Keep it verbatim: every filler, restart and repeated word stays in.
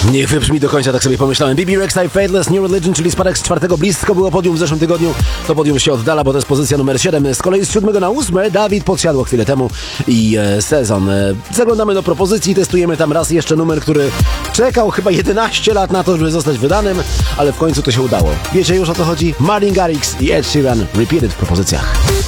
Niech wybrzmi do końca, tak sobie pomyślałem. B B Rexha i Faithless New Religion, czyli spadek z czwartego. Blisko było podium w zeszłym tygodniu. To podium się oddala, bo to jest pozycja numer siedem. Z kolei z siódmego na ósme Dawid podsiadło chwilę temu i e, sezon. E, zaglądamy do propozycji, testujemy tam raz jeszcze numer, który czekał chyba jedenaście lat na to, żeby zostać wydanym, ale w końcu to się udało. Wiecie już o co chodzi? Martin Garrix i Ed Sheeran Repeated w propozycjach.